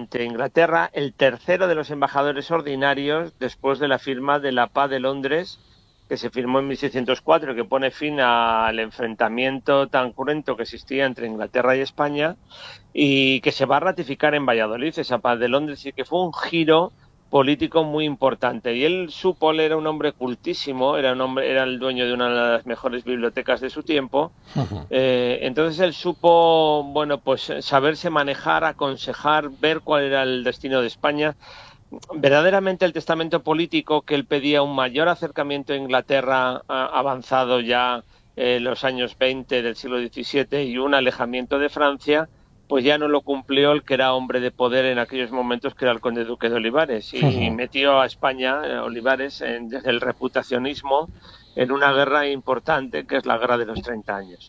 ante Inglaterra el tercero de los embajadores ordinarios después de la firma de la Paz de Londres, que se firmó en 1604 y que pone fin al enfrentamiento tan cruento que existía entre Inglaterra y España, y que se va a ratificar en Valladolid, esa Paz de Londres, y que fue un giro político muy importante. Y él él era un hombre cultísimo, era el dueño de una de las mejores bibliotecas de su tiempo. Entonces él supo, bueno, pues saberse manejar, aconsejar, ver cuál era el destino de España. Verdaderamente el testamento político que él pedía, un mayor acercamiento a Inglaterra avanzado ya en los años 20 del siglo XVII y un alejamiento de Francia, pues ya no lo cumplió el que era hombre de poder en aquellos momentos, que era el conde duque de Olivares, y metió a España, Olivares, desde el reputacionismo, en una guerra importante, que es la guerra de los 30 años.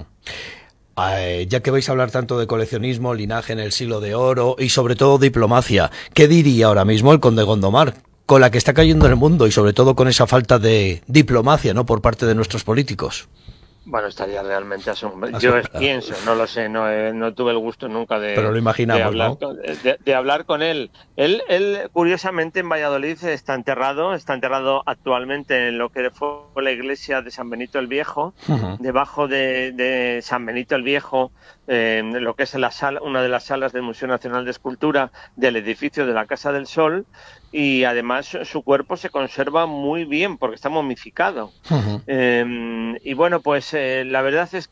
Ya que vais a hablar tanto de coleccionismo, linaje en el siglo de oro y sobre todo diplomacia, ¿qué diría ahora mismo el conde Gondomar, con la que está cayendo el mundo y sobre todo con esa falta de diplomacia, ¿no?, por parte de nuestros políticos? Bueno, estaría realmente asombrado. Yo pienso, no lo sé, no tuve el gusto nunca pero lo imaginamos, ¿no? de hablar con él. Él, curiosamente, en Valladolid está enterrado actualmente en lo que fue la iglesia de San Benito el Viejo, debajo de San Benito el Viejo, lo que es una de las salas del Museo Nacional de Escultura del edificio de la Casa del Sol, y además su cuerpo se conserva muy bien porque está momificado. Y bueno, pues la verdad es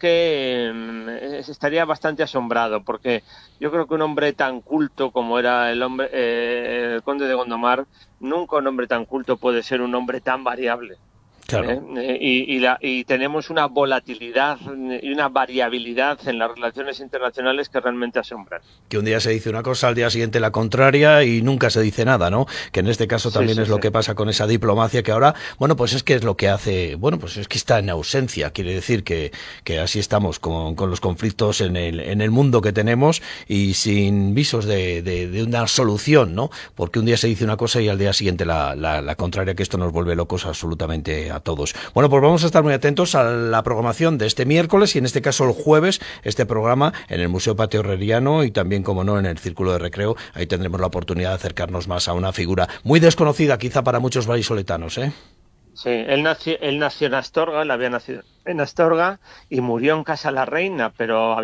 que estaría bastante asombrado, porque yo creo que un hombre tan culto como era el conde de Gondomar, nunca un hombre tan culto puede ser un hombre tan variable. Claro. Y tenemos una volatilidad y una variabilidad en las relaciones internacionales que realmente asombran. Que un día se dice una cosa, al día siguiente la contraria y nunca se dice nada, ¿no? Que en este caso también es lo que pasa con esa diplomacia que ahora, bueno, pues es que es lo que hace, bueno, pues es que está en ausencia. Quiere decir que así estamos con los conflictos en el mundo que tenemos y sin visos de una solución, ¿no? Porque un día se dice una cosa y al día siguiente la contraria, que esto nos vuelve locos absolutamente a todos. Bueno, pues vamos a estar muy atentos a la programación de este miércoles y en este caso el jueves, este programa en el Museo Patio Herreriano y también, como no, en el Círculo de Recreo. Ahí tendremos la oportunidad de acercarnos más a una figura muy desconocida quizá para muchos vallisoletanos, ¿eh? Sí, él nació en Astorga, él había nacido en Astorga y murió en Casa la Reina, pero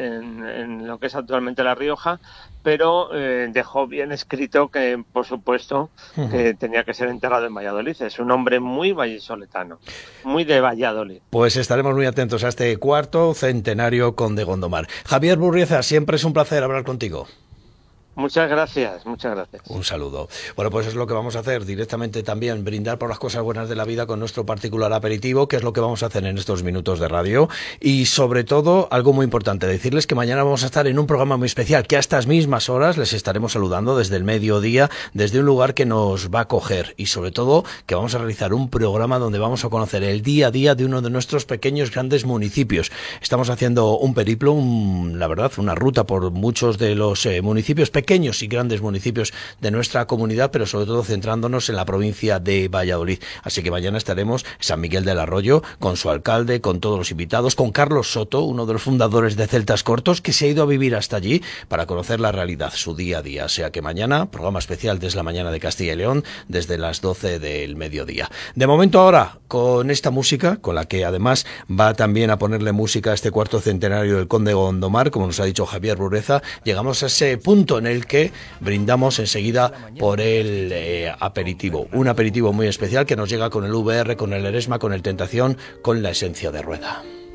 en lo que es actualmente La Rioja, pero dejó bien escrito que, por supuesto, que tenía que ser enterrado en Valladolid. Es un hombre muy vallisoletano, muy de Valladolid. Pues estaremos muy atentos a este cuarto centenario conde Gondomar. Javier Burrieza, siempre es un placer hablar contigo. Muchas gracias, muchas gracias. Un saludo. Bueno, pues es lo que vamos a hacer directamente también, brindar por las cosas buenas de la vida con nuestro particular aperitivo, que es lo que vamos a hacer en estos minutos de radio. Y sobre todo, algo muy importante, decirles que mañana vamos a estar en un programa muy especial, que a estas mismas horas les estaremos saludando desde el mediodía, desde un lugar que nos va a acoger. Y sobre todo, que vamos a realizar un programa donde vamos a conocer el día a día de uno de nuestros pequeños grandes municipios. Estamos haciendo un periplo, la verdad, una ruta por muchos de los municipios pequeños y grandes municipios de nuestra comunidad, pero sobre todo centrándonos en la provincia de Valladolid. Así que mañana estaremos en San Miguel del Arroyo, con su alcalde, con todos los invitados, con Carlos Soto, uno de los fundadores de Celtas Cortos, que se ha ido a vivir hasta allí para conocer la realidad, su día a día. O sea que mañana, programa especial desde la mañana de Castilla y León, desde las 12 del mediodía. De momento ahora, con esta música, con la que además va también a ponerle música a este cuarto centenario del conde Gondomar, como nos ha dicho Javier Burrieza, llegamos a ese punto en el que brindamos enseguida por el aperitivo. Un aperitivo muy especial que nos llega con el VR, con el Eresma, con el Tentación, con la esencia de Rueda.